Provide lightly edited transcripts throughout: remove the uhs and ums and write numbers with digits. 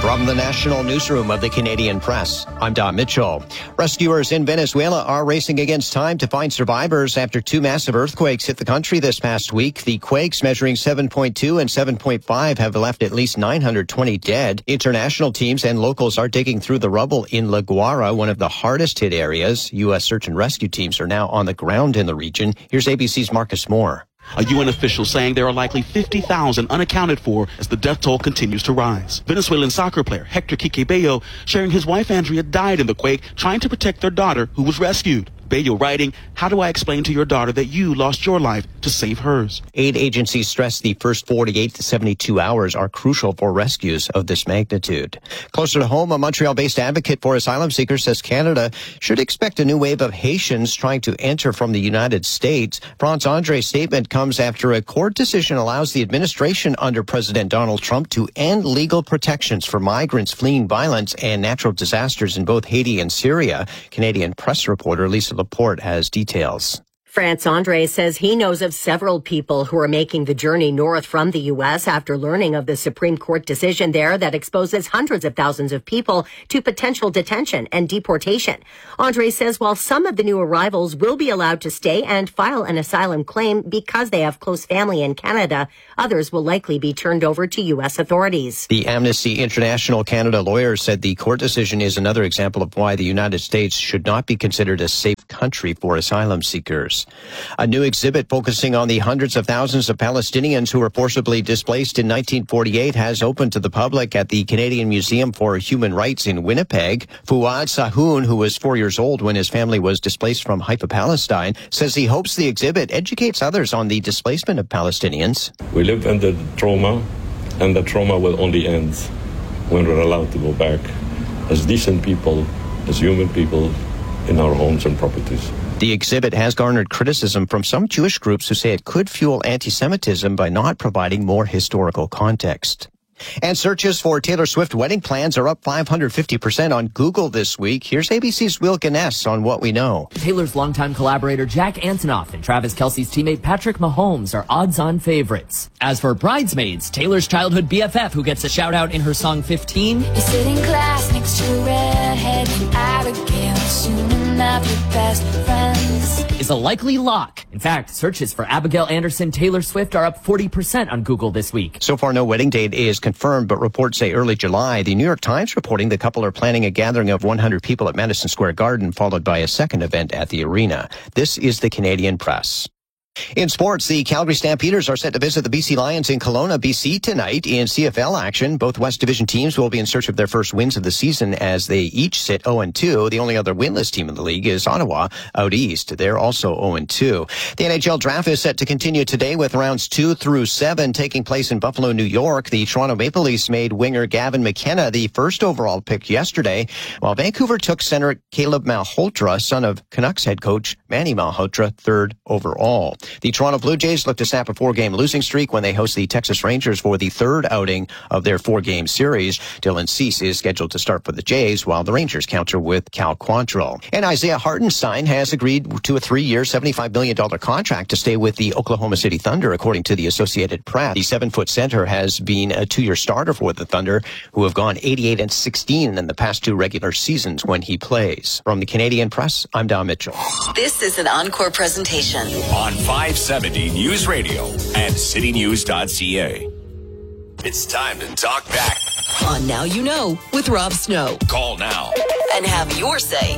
From the National Newsroom of the Canadian Press, I'm Don Mitchell. Rescuers in Venezuela are racing against time to find survivors after two massive earthquakes hit the country this past week. The quakes measuring 7.2 and 7.5 have left at least 920 dead. International teams and locals are digging through the rubble in La Guaira, one of the hardest hit areas. U.S. search and rescue teams are now on the ground in the region. Here's ABC's Marcus Moore. A UN official saying there are likely 50,000 unaccounted for as the death toll continues to rise. Venezuelan soccer player Hector Quique Bello sharing his wife Andrea died in the quake trying to protect their daughter who was rescued. Bello writing, "How do I explain to your daughter that you lost your life to save hers?" Aid agencies stress the first 48 to 72 hours are crucial for rescues of this magnitude. Closer to home, a Montreal-based advocate for asylum seekers says Canada should expect a new wave of Haitians trying to enter from the United States. France Andre's statement comes after a court decision allows the administration under President Donald Trump to end legal protections for migrants fleeing violence and natural disasters in both Haiti and Syria. Canadian press reporter Lisa Laporte has details. France Andre says he knows of several people who are making the journey north from the U.S. after learning of the Supreme Court decision there that exposes hundreds of thousands of people to potential detention and deportation. Andre says while some of the new arrivals will be allowed to stay and file an asylum claim because they have close family in Canada, others will likely be turned over to U.S. authorities. The Amnesty International Canada lawyers said the court decision is another example of why the United States should not be considered a safe country for asylum seekers. A new exhibit focusing on the hundreds of thousands of Palestinians who were forcibly displaced in 1948 has opened to the public at the Canadian Museum for Human Rights in Winnipeg. Fouad Sahoun, who was 4 years old when his family was displaced from Haifa, Palestine, says he hopes the exhibit educates others on the displacement of Palestinians. We live under the trauma, and the trauma will only end when we're allowed to go back as decent people, as human people, in our homes and properties. The exhibit has garnered criticism from some Jewish groups who say it could fuel anti-Semitism by not providing more historical context. And searches for Taylor Swift wedding plans are up 550% on Google this week. Here's ABC's Will Guinness on what we know. Taylor's longtime collaborator Jack Antonoff and Travis Kelce's teammate Patrick Mahomes are odds-on favorites. As for bridesmaids, Taylor's childhood BFF, who gets a shout-out in her song 15, you sit in class next to a redhead and Abigail, soon enough your best friends, is a likely lock. In fact, searches for Abigail Anderson Taylor Swift are up 40% on Google this week. So far, no wedding date is confirmed, but reports say early July. The New York Times reporting the couple are planning a gathering of 100 people at Madison Square Garden, followed by a second event at the arena. This is the Canadian Press. In sports, the Calgary Stampeders are set to visit the BC Lions in Kelowna, BC tonight in CFL action. Both West Division teams will be in search of their first wins of the season as they each sit 0-2. The only other winless team in the league is Ottawa out east. They're also 0-2. The NHL draft is set to continue today with rounds 2 through 7 taking place in Buffalo, New York. The Toronto Maple Leafs made winger Gavin McKenna the first overall pick yesterday, while Vancouver took center Caleb Malhotra, son of Canucks head coach Manny Malhotra, third overall. The Toronto Blue Jays look to snap a 4-game losing streak when they host the Texas Rangers for the third outing of their 4-game series. Dylan Cease is scheduled to start for the Jays, while the Rangers counter with Cal Quantrill. And Isaiah Hartenstein has agreed to a 3-year, $75 million contract to stay with the Oklahoma City Thunder, according to the Associated Press. The 7-foot center has been a 2-year starter for the Thunder, who have gone 88-16 in the past 2 regular seasons when he plays. From the Canadian Press, I'm Don Mitchell. This is an Encore presentation on 570 News Radio and citynews.ca. It's time to talk back on Now You Know with Rob Snow. Call now and have your say.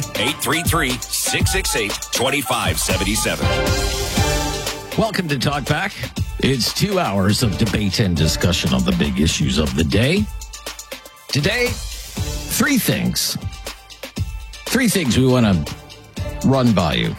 1-833-668-2577. Welcome to Talk Back. It's 2 hours of debate and discussion on the big issues of the day. Today, 3 things. 3 things we want to run by you.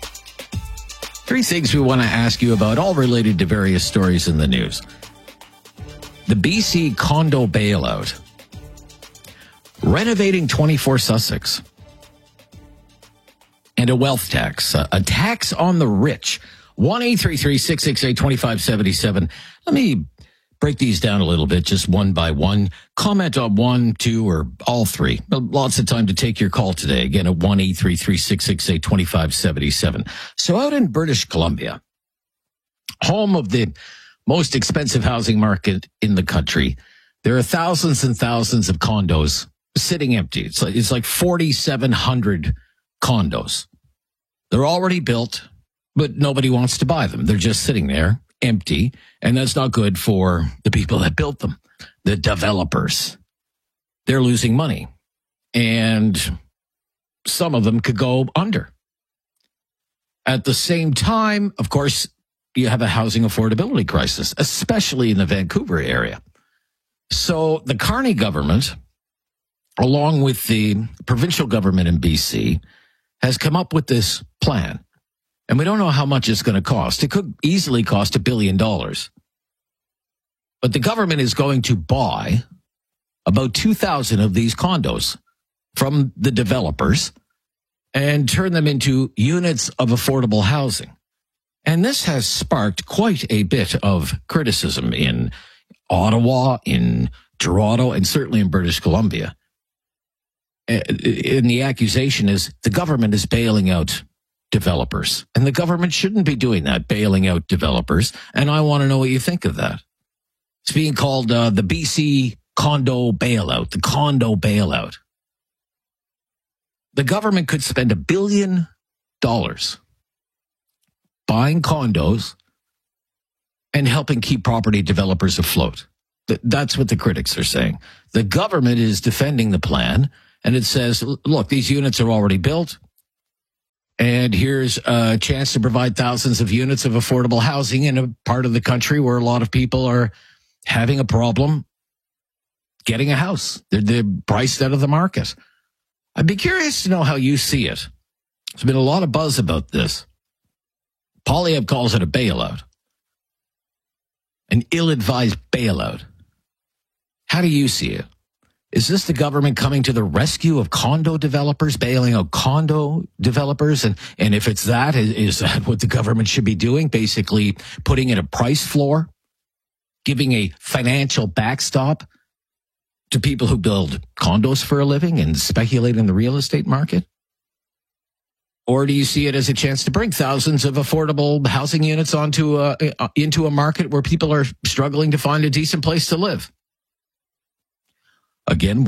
3 things we want to ask you about, all related to various stories in the news. The BC condo bailout. Renovating 24 Sussex. And a wealth tax. A tax on the rich. 1-833-668-2577. Let me break these down a little bit, just one by one. Comment on 1, 2, or all 3. Lots of time to take your call today. Again, at 1-833-668-2577. So out in British Columbia, home of the most expensive housing market in the country, There are thousands and thousands of condos sitting empty. It's like 4,700 condos. They're already built, but nobody wants to buy them. They're just sitting there empty, and that's not good for the people that built them, the developers. They're losing money, and some of them could go under. At the same time, of course, you have a housing affordability crisis, especially in the Vancouver area. So the Carney government, along with the provincial government in BC, has come up with this plan. And we don't know how much it's going to cost. It could easily cost $1 billion. But the government is going to buy about 2,000 of these condos from the developers and turn them into units of affordable housing. And this has sparked quite a bit of criticism in Ottawa, in Toronto, and certainly in British Columbia. And the accusation is the government is bailing out developers. And the government shouldn't be doing that, bailing out developers. And I want to know what you think of that. It's being called the BC condo bailout, the condo bailout. The government could spend $1 billion buying condos and helping keep property developers afloat. That's what the critics are saying. The government is defending the plan, and it says, look, these units are already built, and here's a chance to provide thousands of units of affordable housing in a part of the country where a lot of people are having a problem getting a house. They're priced out of the market. I'd be curious to know how you see it. There's been a lot of buzz about this. Poilievre calls it a bailout, an ill-advised bailout. How do you see it? Is this the government coming to the rescue of condo developers, bailing out condo developers? And if it's that, is that what the government should be doing? Basically putting in a price floor, giving a financial backstop to people who build condos for a living and speculate in the real estate market? Or do you see it as a chance to bring thousands of affordable housing units into a market where people are struggling to find a decent place to live? Again,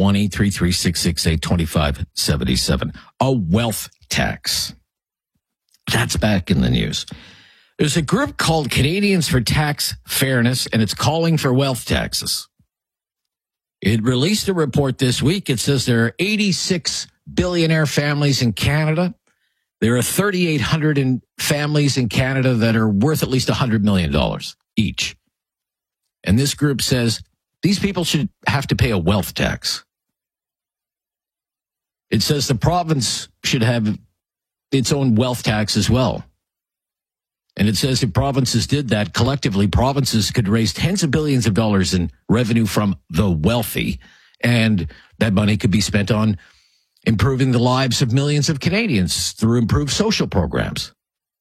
1-833-668-2577. A wealth tax. That's back in the news. There's a group called Canadians for Tax Fairness, and it's calling for wealth taxes. It released a report this week. It says there are 86 billionaire families in Canada. There are 3,800 families in Canada that are worth at least $100 million each. And this group says these people should have to pay a wealth tax. It says the province should have its own wealth tax as well. And it says if provinces did that, collectively, provinces could raise tens of billions of dollars in revenue from the wealthy. And that money could be spent on improving the lives of millions of Canadians through improved social programs.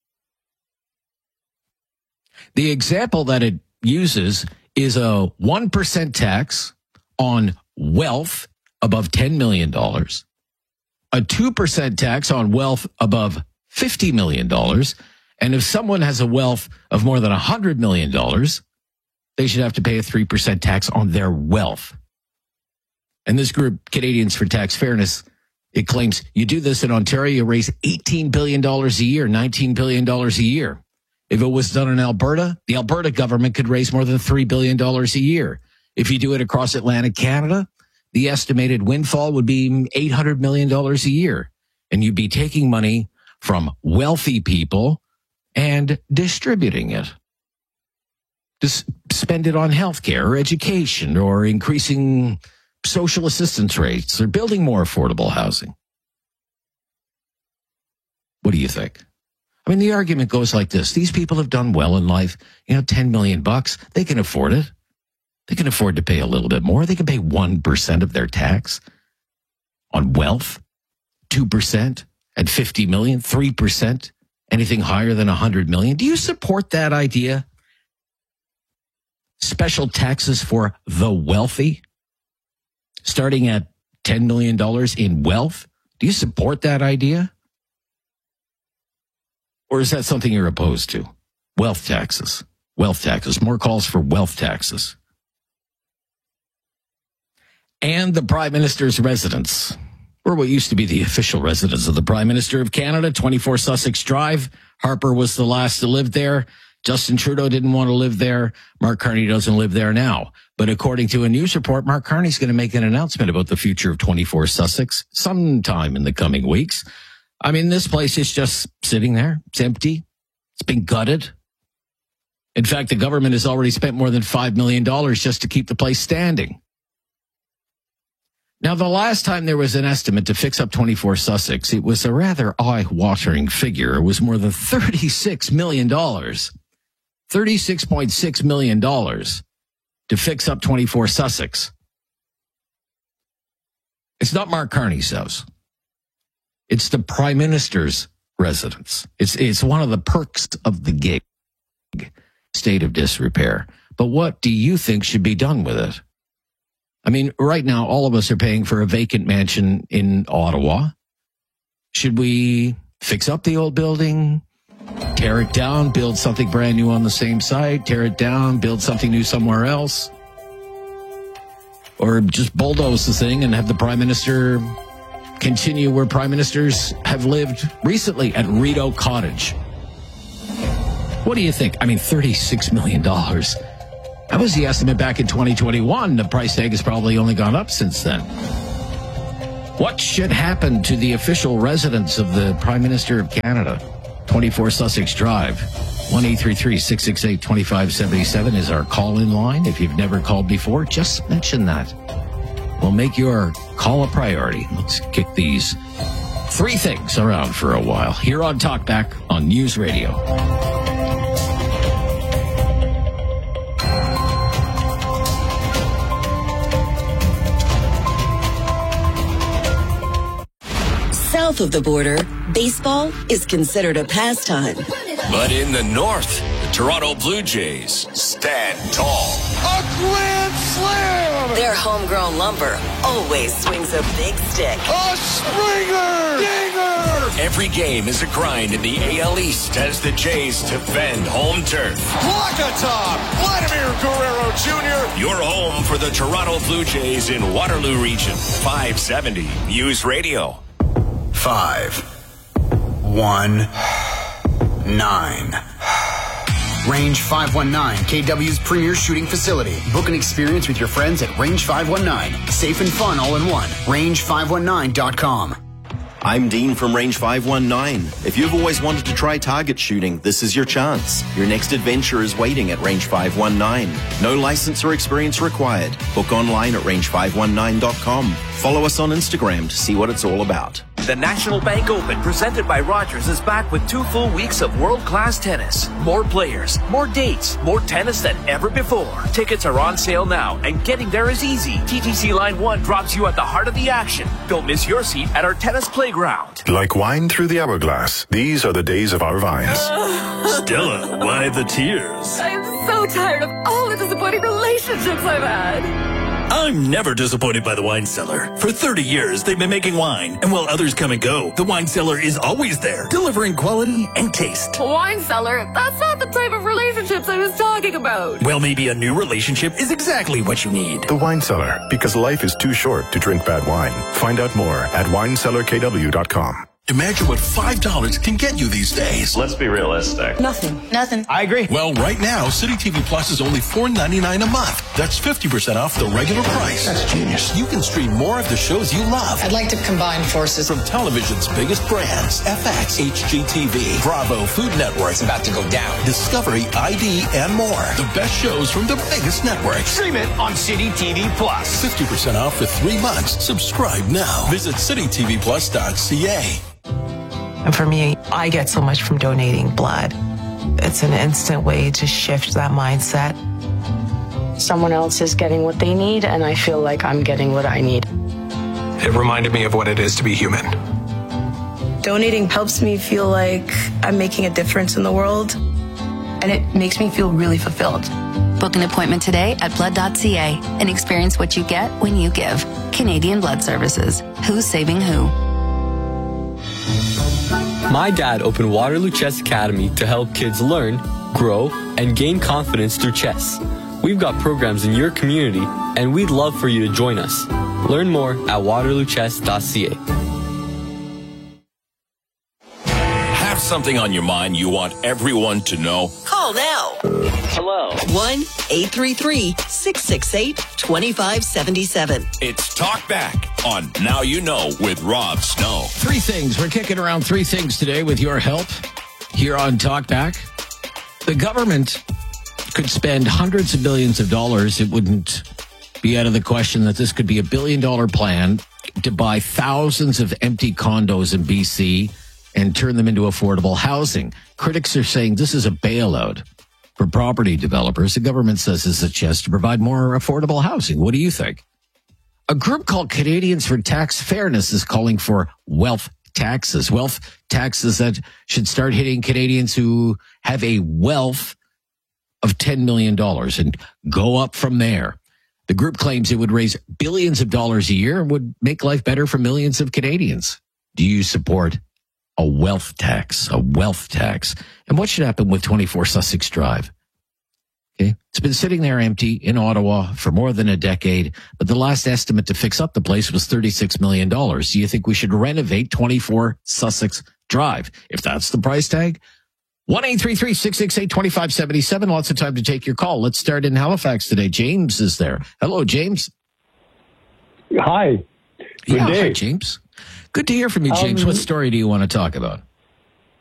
The example that it uses is a 1% tax on wealth above $10 million, a 2% tax on wealth above $50 million, and if someone has a wealth of more than $100 million, they should have to pay a 3% tax on their wealth. And this group, Canadians for Tax Fairness, it claims you do this in Ontario, you raise $18 billion a year, $19 billion a year. If it was done in Alberta, the Alberta government could raise more than $3 billion a year. If you do it across Atlantic Canada, the estimated windfall would be $800 million a year. And you'd be taking money from wealthy people and distributing it. Just spend it on healthcare or education or increasing social assistance rates or building more affordable housing. What do you think? I mean, the argument goes like this. These people have done well in life. $10 million, they can afford it. They can afford to pay a little bit more. They can pay 1% of their tax on wealth, 2% at 50 million, 3%, anything higher than 100 million. Do you support that idea? Special taxes for the wealthy, starting at $10 million in wealth. Do you support that idea? Or is that something you're opposed to? Wealth taxes. Wealth taxes. More calls for wealth taxes. and the Prime Minister's residence, or what used to be the official residence of the Prime Minister of Canada, 24 Sussex Drive. Harper was the last to live there. Justin Trudeau didn't want to live there. Mark Carney doesn't live there now. But according to a news report, Mark Carney's going to make an announcement about the future of 24 Sussex sometime in the coming weeks. I mean, this place is just sitting there. It's empty. It's been gutted. In fact, the government has already spent more than $5 million just to keep the place standing. Now, the last time there was an estimate to fix up 24 Sussex, it was a rather eye-watering figure. It was more than $36 million. $36.6 million to fix up 24 Sussex. It's not Mark Carney's house. It's the Prime Minister's residence. It's one of the perks of the gig. State of disrepair. But what do you think should be done with it? I mean, right now, all of us are paying for a vacant mansion in Ottawa. Should we fix up the old building, tear it down, build something brand new on the same site, tear it down, build something new somewhere else? Or just bulldoze the thing and have the Prime Minister continue where Prime Ministers have lived recently at Rideau Cottage? What do you think? I mean, $36 million. That was the estimate back in 2021. The price tag has probably only gone up since then. What should happen to the official residence of the Prime Minister of Canada? 24 Sussex Drive. 1-833-668-2577 is our call-in line. If you've never called before, just mention that. We'll make your call a priority. Let's kick these three things around for a while. Here on Talkback on News Radio. South of the border, baseball is considered a pastime. But in the north, the Toronto Blue Jays stand tall. A grand slam! Their homegrown lumber always swings a big stick. A Springer! Dinger! Every game is a grind in the AL East as the Jays defend home turf. Walk-a-top! Vladimir Guerrero Jr. Your home for the Toronto Blue Jays in Waterloo Region. 570 News Radio. 519. Range 519, KW's premier shooting facility. Book an experience with your friends at Range 519. Safe and fun all in one. Range519.com. I'm Dean from Range 519. If you've always wanted to try target shooting, this is your chance. Your next adventure is waiting at Range 519. No license or experience required. Book online at range519.com. Follow us on Instagram to see what it's all about. The National Bank Open, presented by Rogers, is back with 2 full weeks of world-class tennis. More players, more dates, more tennis than ever before. Tickets are on sale now, and getting there is easy. TTC Line 1 drops you at the heart of the action. Don't miss your seat at our tennis playground. Like wine through the hourglass, these are the days of our vines. Stella, why the tears? I'm so tired of all the disappointing relationships I've had. I'm never disappointed by the Wine Cellar. For 30 years, they've been making wine, and while others come and go, the Wine Cellar is always there, delivering quality and taste. Wine Cellar? That's not the type of relationships I was talking about. Well, maybe a new relationship is exactly what you need. The Wine Cellar, because life is too short to drink bad wine. Find out more at winecellarkw.com. Imagine what $5 can get you these days. Let's be realistic. Nothing. I agree. Well, right now, City TV Plus is only $4.99 a month. That's 50% off the regular price. That's genius. You can stream more of the shows you love. I'd like to combine forces. From television's biggest brands, FX, HGTV, Bravo, Food Network. It's about to go down. Discovery, ID, and more. The best shows from the biggest networks. Stream it on City TV Plus. 50% off for 3 months. Subscribe now. Visit citytvplus.ca. And for me, I get so much from donating blood. It's an instant way to shift that mindset. Someone else is getting what they need, and I feel like I'm getting what I need. It reminded me of what it is to be human. Donating helps me feel like I'm making a difference in the world, and it makes me feel really fulfilled. Book an appointment today at blood.ca and experience what you get when you give. Canadian Blood Services. Who's saving who? My dad opened Waterloo Chess Academy to help kids learn, grow, and gain confidence through chess. We've got programs in your community, and we'd love for you to join us. Learn more at waterloochess.ca. Have something on your mind you want everyone to know? Call now. Hello. 1-833-668-2577. It's Talk Back on Now You Know with Rob Snow. Three things. We're kicking around three things today with your help here on Talk Back. The government could spend hundreds of billions of dollars. It wouldn't be out of the question that this could be $1 billion plan to buy thousands of empty condos in BC and turn them into affordable housing. Critics are saying this is a bailout for property developers. The government says it's a chance to provide more affordable housing. What do you think? A group called Canadians for Tax Fairness is calling for wealth taxes. Wealth taxes that should start hitting Canadians who have a wealth of $10 million and go up from there. The group claims it would raise billions of dollars a year and would make life better for millions of Canadians. Do you support a wealth tax? A wealth tax. And what should happen with 24 Sussex Drive? Okay. It's been sitting there empty in Ottawa for more than a decade, but the last estimate to fix up the place was $36 million. Do you think we should renovate 24 Sussex Drive? If that's the price tag, 1-833-668-2577. Lots of time to take your call. Let's start in Halifax today. James is there. Hello, James. Hi. Good day. Hi, James. Good to hear from you, James. What story do you want to talk about?